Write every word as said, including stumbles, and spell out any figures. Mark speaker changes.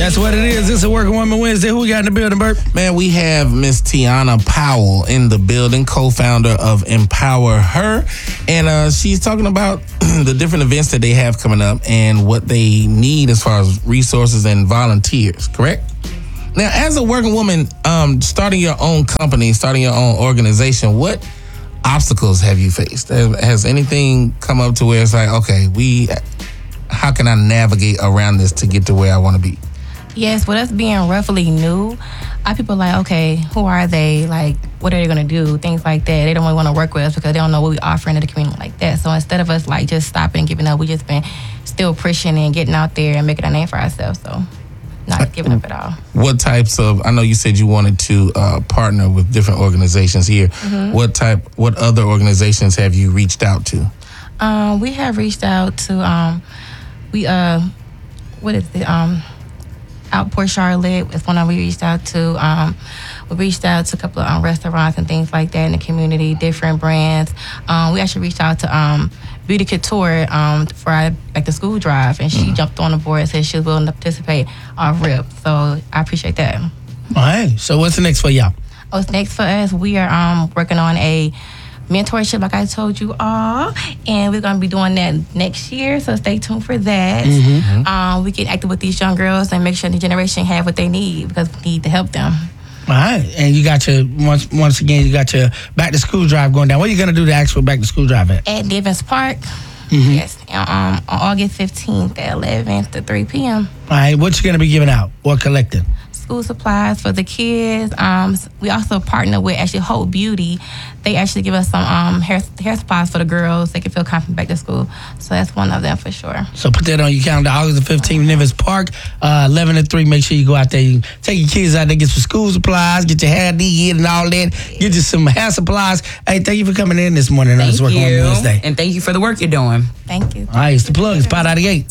Speaker 1: That's what it is. It's a Working Woman Wednesday. Who we got in the building, Bert?
Speaker 2: Man, we have Miss Tiana Powell in the building, co-founder of Empower Her. And uh, she's talking about the different events that they have coming up and what they need as far as resources and volunteers, correct? Now, as a working woman, um, starting your own company, starting your own organization, what obstacles have you faced? Has anything come up to where it's like, okay, we, how can I navigate around this to get to where I want to be?
Speaker 3: Yes, with us being roughly new, our people are like, okay, who are they? Like, what are they going to do? Things like that. They don't really want to work with us because they don't know what we're offering to the community like that. So instead of us like just stopping and giving up, we just been still pushing and getting out there and making a name for ourselves. So not giving up at all.
Speaker 2: What types of, I know you said you wanted to uh, partner with different organizations here. Mm-hmm. What type, what other organizations have you reached out to?
Speaker 3: Um, we have reached out to, um, we, uh, what is it? Um, Outport Charlotte is one that we reached out to. Um, we reached out to a couple of um, restaurants and things like that in the community, different brands. Um, we actually reached out to um, Beauty Couture um, for our, like the school drive, and she mm. jumped on the board and said she was willing to participate off rip. So I appreciate that.
Speaker 1: All right. So what's the next for y'all?
Speaker 3: What's next for us? We are um, working on a mentorship, like I told you all, and we're gonna be doing that next year. So stay tuned for that. Mm-hmm. Um, we get active with these young girls and make sure the generation have what they need because we need to help them.
Speaker 1: All right, and you got your once once again you got your back to school drive going down. What are you gonna do the actual back to school drive at?
Speaker 3: At Divens Park. Mm-hmm. Yes, um, on August fifteenth at eleven to three p.m.
Speaker 1: All right, what you gonna be giving out or collecting?
Speaker 3: School supplies for the kids. Um, we also partner with actually Hope Beauty. They actually give us some um, hair hair supplies for the girls. They can feel confident back to school. So that's one of them for sure.
Speaker 1: So put that on your calendar. August the fifteenth, Divens Park, uh, eleven to three. Make sure you go out there. You take your kids out there, get some school supplies, get your hair did and all that. Get you some hair supplies. Hey, thank you for coming in this morning on this Working Woman Wednesday.
Speaker 4: And thank you for the work you're doing.
Speaker 3: Thank you.
Speaker 1: All right, it's the plug. It's Pot Out of the Gate.